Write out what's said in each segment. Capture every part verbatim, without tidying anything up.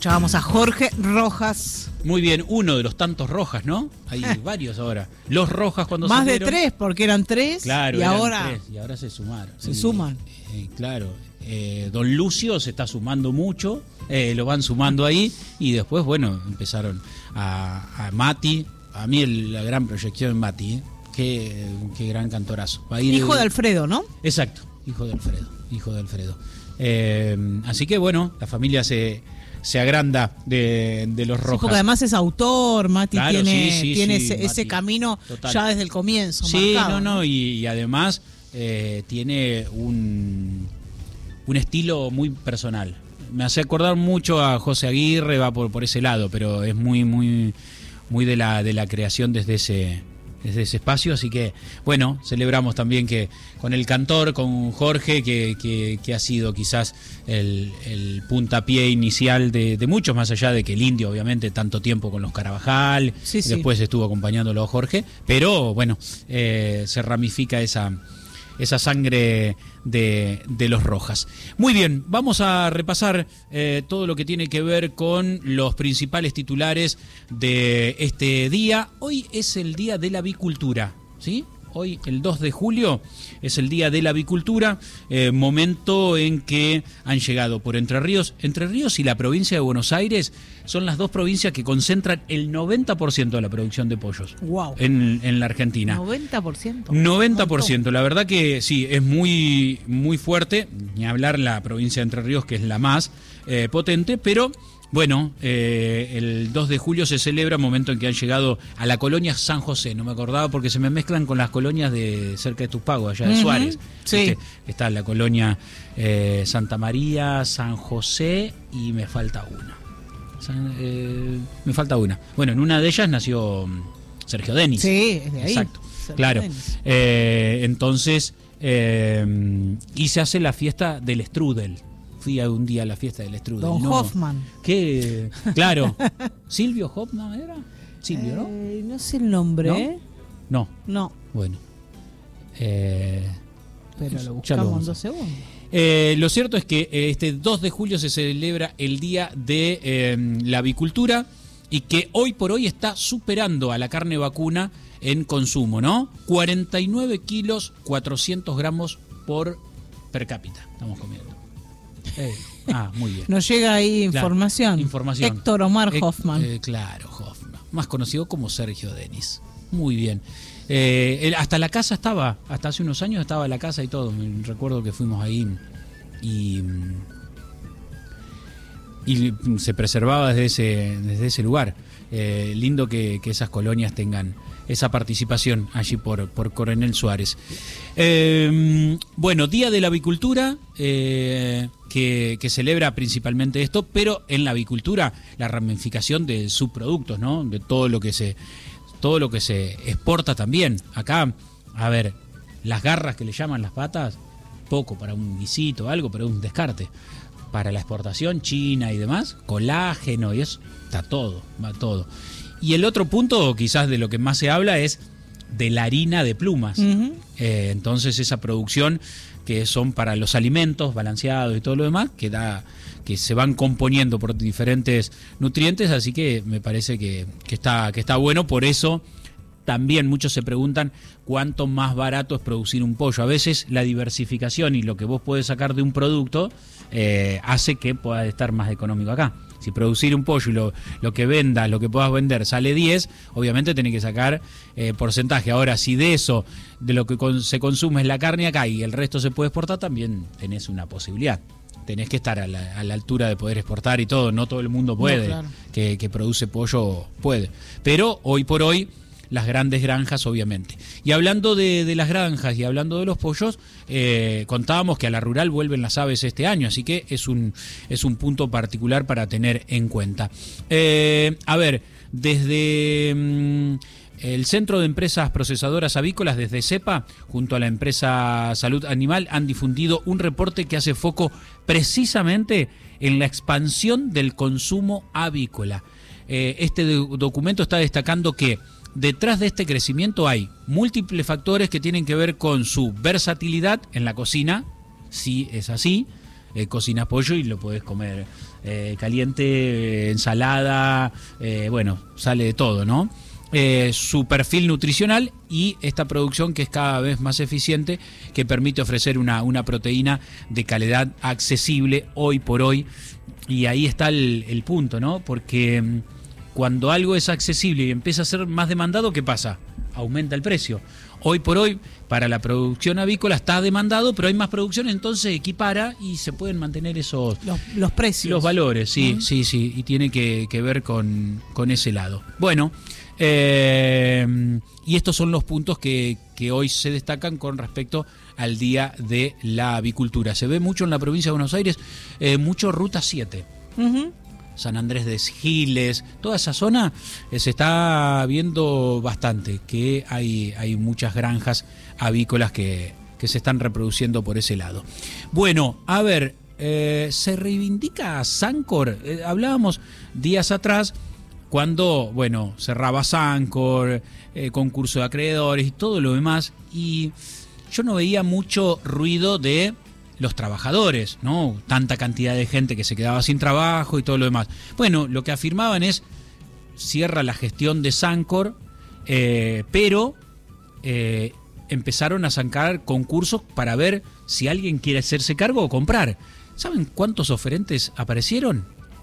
escuchábamos a Jorge Rojas. Muy bien, uno de los tantos Rojas, ¿no? Hay eh. varios ahora. Los Rojas cuando Más salieron, de tres, porque eran tres. Claro, y eran ahora tres, y ahora se sumaron. Se y, suman. Eh, claro. Eh, Don Lucio se está sumando mucho, eh, lo van sumando ahí, y después, bueno, empezaron a, a Mati. A mí el, la gran proyección en Mati, ¿eh? Qué, qué gran cantorazo. Va a ir, hijo de Alfredo, ¿no? Exacto, hijo de Alfredo, hijo de Alfredo. Eh, así que bueno, la familia se, se agranda de, de los Rojas. Sí, porque además es autor, Mati, claro, tiene, sí, sí, tiene sí, ese, Mati, ese camino total. Ya desde el comienzo. Sí, marcado, no, no, y, y además eh, tiene un, un estilo muy personal. Me hace acordar mucho a José Aguirre, va por, por ese lado, pero es muy, muy, muy de la, de la creación desde ese... desde ese espacio, así que bueno, celebramos también que con el cantor, con Jorge, que, que, que ha sido quizás el, el puntapié inicial de, de muchos, más allá de que el Indio obviamente tanto tiempo con los Carabajal, sí, sí. después estuvo acompañándolo a Jorge, pero bueno, eh, se ramifica esa, esa sangre de, de los Rojas. Muy bien, vamos a repasar eh, todo lo que tiene que ver con los principales titulares de este día. Hoy es el Día de la Avicultura, ¿sí? Hoy, el dos de julio, es el Día de la Avicultura, eh, momento en que han llegado por Entre Ríos. Entre Ríos y la provincia de Buenos Aires son las dos provincias que concentran el noventa por ciento de la producción de pollos. Wow. en, en la Argentina. noventa por ciento. noventa por ciento. La verdad que sí, es muy, muy fuerte. Ni hablar la provincia de Entre Ríos, que es la más eh, potente, pero... Bueno, eh, el dos de julio se celebra, momento en que han llegado a la colonia San José. No me acordaba porque se me mezclan con las colonias de cerca de Tupago, allá de uh-huh. Suárez. Sí. Este, está la colonia eh, Santa María, San José y me falta una. San, eh, me falta una. Bueno, en una de ellas nació Sergio Denis. Sí, es de ahí. Exacto, Sergio claro. Eh, entonces, eh, y se hace la fiesta del strudel. Fui a un día a la fiesta del strudel. Don no, Hoffman. ¿Qué? Claro. ¿Silvio Hoffman era? Silvio, ¿no? Eh, no sé el nombre, ¿No? ¿eh? No. No. Bueno. Eh, Pero lo lo buscamos en dos segundos. Eh, lo cierto es que este dos de julio se celebra el Día de eh, la Avicultura y que hoy por hoy está superando a la carne vacuna en consumo, ¿no? cuarenta y nueve kilos, cuatrocientos gramos por per cápita estamos comiendo. Eh, ah, muy bien. Nos llega ahí información. Claro, información. Héctor Omar Eh, Hoffman. Eh, claro, Hoffman. Más conocido como Sergio Denis. Muy bien. Eh, él, hasta la casa estaba, hasta hace unos años estaba la casa y todo. Me recuerdo que fuimos ahí y, y se preservaba desde ese, desde ese lugar. Eh, lindo que, que esas colonias tengan esa participación allí por, por Coronel Suárez. Eh, bueno, Día de la Avicultura, eh, que, que celebra principalmente esto, pero en la avicultura la ramificación de subproductos, ¿no? De todo lo que se, todo lo que se exporta también. Acá, a ver, las garras que le llaman las patas, poco para un guisito, algo, pero un descarte. Para la exportación, China y demás, colágeno y eso, está todo, va todo. Y el otro punto, quizás de lo que más se habla, es de la harina de plumas. Uh-huh. Eh, entonces esa producción que son para los alimentos balanceados y todo lo demás, que da, que se van componiendo por diferentes nutrientes, así que me parece que, que está, que está bueno. Por eso también muchos se preguntan cuánto más barato es producir un pollo. A veces la diversificación y lo que vos podés sacar de un producto eh, hace que pueda estar más económico acá. Si producir un pollo y lo, lo que vendas, lo que puedas vender sale diez, obviamente tenés que sacar eh, porcentaje. Ahora, si de eso, de lo que con, se consume es la carne acá y el resto se puede exportar, también tenés una posibilidad. Tenés que estar a la, a la altura de poder exportar y todo. No todo el mundo puede, no, claro. que, que produce pollo puede. Pero hoy por hoy, las grandes granjas, obviamente. Y hablando de, de las granjas y hablando de los pollos, eh, contábamos que a la rural vuelven las aves este año, así que es un, es un punto particular para tener en cuenta. Eh, a ver, desde mmm, el Centro de Empresas Procesadoras Avícolas, desde CEPA, junto a la empresa Salud Animal, han difundido un reporte que hace foco precisamente en la expansión del consumo avícola. Eh, este do- documento está destacando que detrás de este crecimiento hay múltiples factores que tienen que ver con su versatilidad en la cocina, sí es así, eh, cocinas pollo y lo podés comer eh, caliente, eh, ensalada, eh, bueno, sale de todo, ¿no? Eh, su perfil nutricional y esta producción que es cada vez más eficiente, que permite ofrecer una, una proteína de calidad accesible hoy por hoy. Y ahí está el, el punto, ¿no? Porque cuando algo es accesible y empieza a ser más demandado, ¿qué pasa? Aumenta el precio. Hoy por hoy, para la producción avícola está demandado, pero hay más producción, entonces equipara y se pueden mantener esos... Los, los precios. Los valores, sí, ¿Mm? sí, sí, y tiene que, que ver con, con ese lado. Bueno, eh, y estos son los puntos que, que hoy se destacan con respecto al Día de la Avicultura. Se ve mucho en la provincia de Buenos Aires, eh, mucho Ruta siete. Uh-huh. San Andrés de Giles, toda esa zona eh, se está viendo bastante, que hay, hay muchas granjas avícolas que, que se están reproduciendo por ese lado. Bueno, a ver, eh, se reivindica Sancor. Eh, hablábamos días atrás cuando, bueno, cerraba Sancor, eh, concurso de acreedores y todo lo demás, y yo no veía mucho ruido de los trabajadores, ¿no? Tanta cantidad de gente que se quedaba sin trabajo y todo lo demás. Bueno, lo que afirmaban es, cierra la gestión de Sancor, eh, pero eh, empezaron a sacar concursos para ver si alguien quiere hacerse cargo o comprar. ¿Saben cuántos oferentes aparecieron?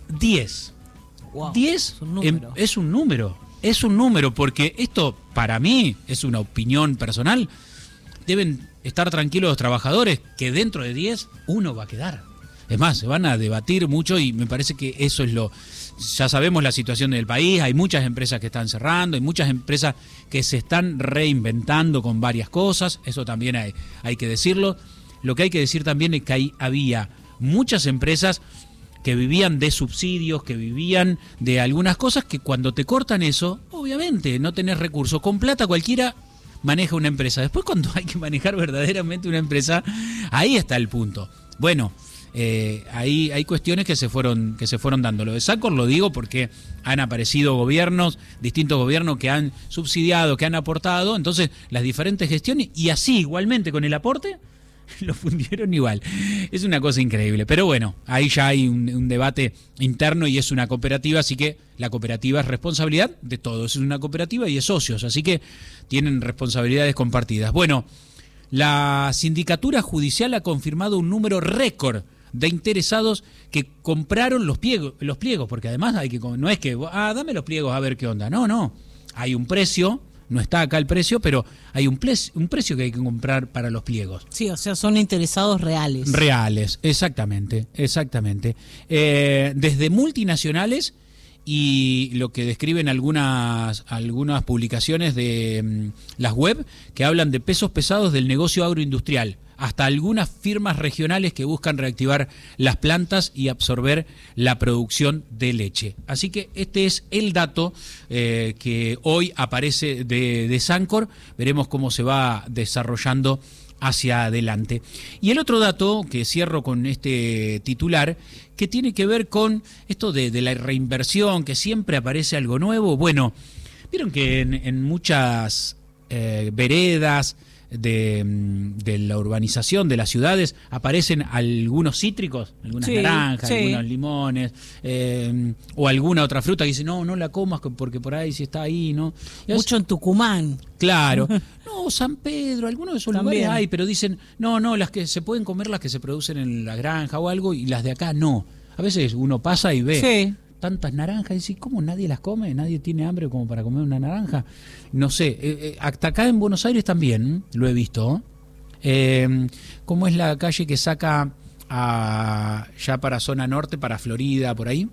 Diez. Wow, Diez es un número. es un número. Es un número, porque esto, para mí, es una opinión personal. Deben estar tranquilos los trabajadores que dentro de diez uno va a quedar. Es más, se van a debatir mucho y me parece que eso es lo... Ya sabemos la situación del país, hay muchas empresas que están cerrando, hay muchas empresas que se están reinventando con varias cosas, eso también hay, hay que decirlo. Lo que hay que decir también es que hay, había muchas empresas que vivían de subsidios, que vivían de algunas cosas que cuando te cortan eso, obviamente no tenés recursos. Con plata cualquiera maneja una empresa. Después cuando hay que manejar verdaderamente una empresa, ahí está el punto. Bueno, eh, ahí hay cuestiones que se fueron que se fueron dando. Lo de Sancor lo digo porque han aparecido gobiernos, distintos gobiernos que han subsidiado, que han aportado, entonces las diferentes gestiones, y así igualmente con el aporte lo fundieron igual. Es una cosa increíble. Pero bueno, ahí ya hay un, un debate interno y es una cooperativa, así que la cooperativa es responsabilidad de todos. Es una cooperativa y es socios, así que tienen responsabilidades compartidas. Bueno, la Sindicatura Judicial ha confirmado un número récord de interesados que compraron los pliegos, los pliegos, porque además hay que, no es que, ah, dame los pliegos a ver qué onda. No, no. Hay un precio. No está acá el precio, pero hay un, ple- un precio que hay que comprar para los pliegos. Sí, o sea, son interesados reales. Reales, exactamente, exactamente. Eh, desde multinacionales y lo que describen algunas, algunas publicaciones de mm, las web que hablan de pesos pesados del negocio agroindustrial, hasta algunas firmas regionales que buscan reactivar las plantas y absorber la producción de leche. Así que este es el dato eh, que hoy aparece de, de Sancor. Veremos cómo se va desarrollando hacia adelante. Y el otro dato, que cierro con este titular, que tiene que ver con esto de, de la reinversión, que siempre aparece algo nuevo. Bueno, vieron que en, en muchas eh, veredas de, de la urbanización de las ciudades aparecen algunos cítricos, algunas sí, naranjas, sí. algunos limones, eh, o alguna otra fruta que dice, no, no la comas porque por ahí si está ahí, ¿no? Y Mucho en Tucumán. Claro. No, San Pedro, algunos de esos También. lugares hay, pero dicen, no, no, las que se pueden comer las que se producen en la granja o algo, y las de acá no. A veces uno pasa y ve Sí. tantas naranjas y dice, ¿cómo nadie las come? ¿Nadie tiene hambre como para comer una naranja? No sé, eh, eh, hasta acá en Buenos Aires también lo he visto. Eh, ¿Cómo es la calle que saca a, ya para zona norte, para Florida, por ahí?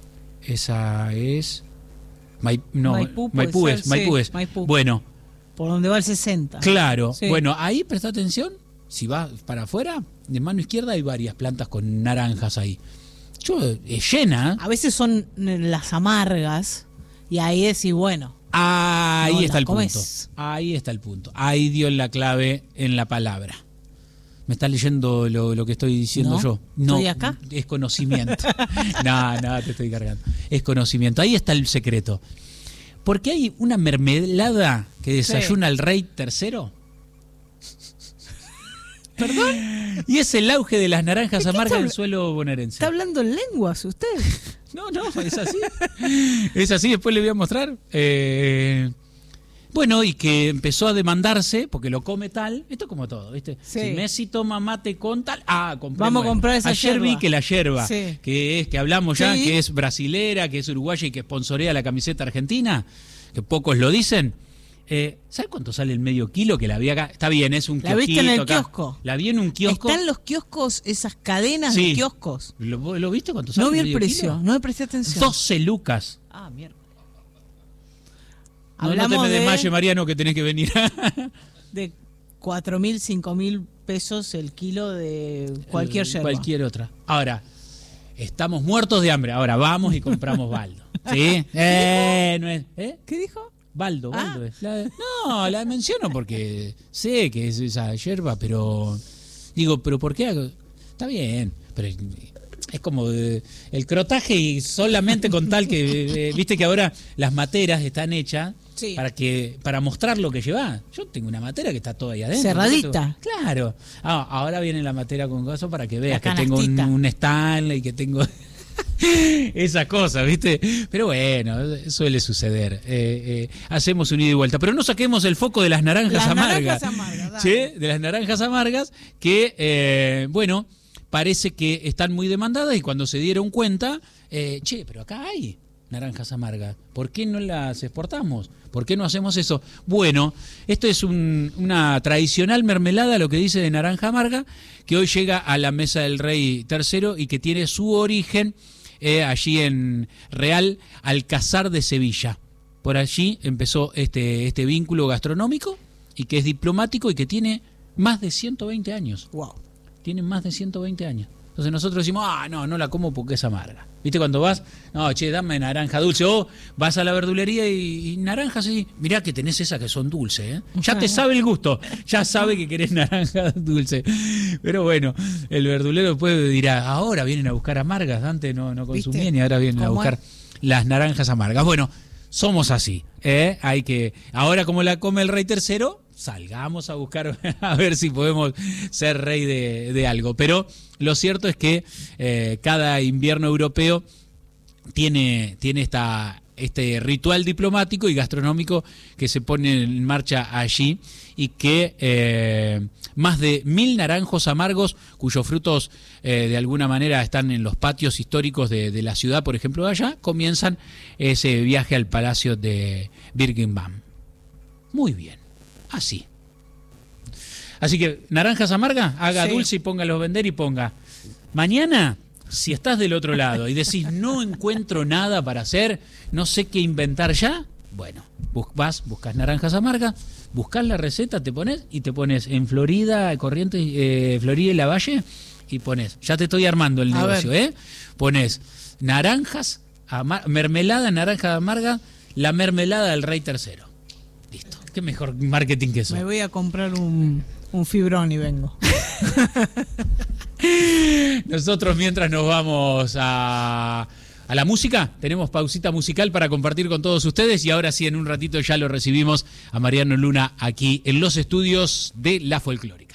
Esa es... Mai- no, Maipú puede Maipú ser, es, Maipú sí, es. Maipú. Bueno, Por donde va el sesenta. claro. Sí. Bueno, ahí presta atención. Si vas para afuera, de mano izquierda hay varias plantas con naranjas ahí. Yo, es llena. A veces son las amargas y ahí decís, bueno, Ahí No, está la el comes. punto. Ahí está el punto. Ahí dio la clave en la palabra. ¿Me estás leyendo lo, lo que estoy diciendo No, yo? ¿estoy acá? Es conocimiento. no, no, te estoy cargando. Es conocimiento. Ahí está el secreto. Porque hay una mermelada que desayuna el rey tercero. ¿Perdón? Y es el auge de las naranjas ¿De qué amargas está del habla- suelo bonaerense. ¿Está hablando en lenguas usted? No, no, es así. Es así, después le voy a mostrar. Eh, bueno, y que empezó a demandarse, porque lo come tal, esto es como todo, ¿viste? Sí. Si Messi toma mate con tal, ah, compremos. Vamos a comprar esa Ayer vi yerba. que la yerba, Sí. que es que hablamos ya, Sí. que es brasilera, que es uruguaya y que sponsorea la camiseta argentina, que pocos lo dicen. Eh, ¿Sabes cuánto sale el medio kilo que la vi acá? Está bien, es un ¿La viste en el kiosquito acá. kiosco? La vi en un kiosco. Están los kioscos, esas cadenas Sí. de kioscos. ¿Lo, ¿Lo viste cuánto sale No vi el medio precio, kilo? no me presté atención. doce lucas. Ah, mierda. No, no te Hablamos me de, desmayes, Mariano, que tenés que venir. de cuatro mil, cinco mil pesos el kilo de cualquier yerba. Cualquier otra. Ahora, estamos muertos de hambre. Ahora vamos y compramos baldo. ¿Sí? Eh, no es, ¿eh? ¿Qué dijo? Baldo, Ah. baldo es. La- no, la menciono porque sé que es esa yerba, pero digo, ¿pero por qué? hago? Está bien, pero es como eh, el crotaje y solamente con tal que, eh, viste que ahora las materas están hechas Sí. para que para mostrar lo que lleva. Yo tengo una matera que está toda ahí adentro. Cerradita. Claro. Ah, ahora viene la matera con gaso para que veas La que tengo un, canastita. un Stanley, que tengo esas cosas, ¿viste? Pero bueno, suele suceder. Eh, eh, hacemos un ida y vuelta. Pero no saquemos el foco de las naranjas Las amargas. naranjas amargas, dale. ¿Sí? De las naranjas amargas que, eh, bueno, parece que están muy demandadas y cuando se dieron cuenta, eh, che, pero acá hay naranjas amargas. ¿Por qué no las exportamos? ¿Por qué no hacemos eso? Bueno, esto es un- una tradicional mermelada, lo que dice de naranja amarga, que hoy llega a la mesa del Rey tercero y que tiene su origen eh, allí en Real Alcázar de Sevilla. Por allí empezó este, este vínculo gastronómico y que es diplomático y que tiene más de ciento veinte años. Wow. Tiene más de ciento veinte años. Entonces nosotros decimos, ah, no, no la como porque es amarga. ¿Viste cuando vas? No, che, dame naranja dulce. O vas a la verdulería y, y naranjas y mirá que tenés esas que son dulces, ¿eh? Ya te sabe el gusto. Ya sabe que querés naranja dulce. Pero bueno, el verdulero después dirá, ahora vienen a buscar amargas. Antes no, no consumían ¿Viste? y ahora vienen a ¿Cómo buscar es? las naranjas amargas. Bueno, somos así, ¿eh? Hay que, ahora como la come el Rey tercero, salgamos a buscar a ver si podemos ser rey de, de algo. Pero lo cierto es que eh, cada invierno europeo tiene, tiene esta, este ritual diplomático y gastronómico que se pone en marcha allí y que eh, más de mil naranjos amargos cuyos frutos eh, de alguna manera están en los patios históricos de, de la ciudad, por ejemplo, de allá, comienzan ese viaje al Palacio de Birkenbaum. Muy bien, así. Así que, naranjas amargas, haga Sí. dulce y póngalo a vender y ponga. Mañana, si estás del otro lado y decís, no encuentro nada para hacer, no sé qué inventar ya, bueno, bus- vas, buscas naranjas amargas, buscas la receta, te pones y te pones en Florida, Corrientes, eh, Florida y Lavalle y pones, ya te estoy armando el A negocio, ver. ¿eh? Pones naranjas, amar- mermelada, naranja amarga, la mermelada del Rey tercero. Listo. Qué mejor marketing que eso. Me voy a comprar un, un fibrón y vengo. Nosotros mientras nos vamos a, a la música, tenemos pausita musical para compartir con todos ustedes y ahora sí en un ratito ya lo recibimos a Mariano Luna aquí en los estudios de La Folclórica.